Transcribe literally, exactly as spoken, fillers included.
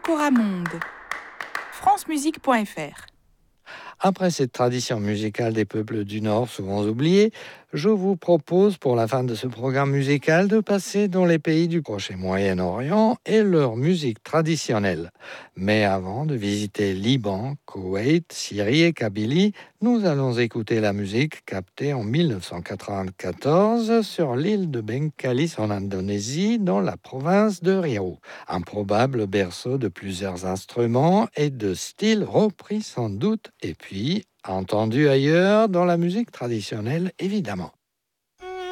Cora Monde. francemusique point f r. Après cette tradition musicale des peuples du Nord, souvent oubliée, je vous propose pour la fin de ce programme musical de passer dans les pays du Proche et Moyen-Orient et leur musique traditionnelle. Mais avant de visiter Liban, Koweït, Syrie et Kabylie, nous allons écouter la musique captée en dix-neuf cent quatre-vingt-quatorze sur l'île de Bengkalis en Indonésie, dans la province de Riau. Un probable berceau de plusieurs instruments et de styles repris sans doute et puis entendu ailleurs dans la musique traditionnelle évidemment.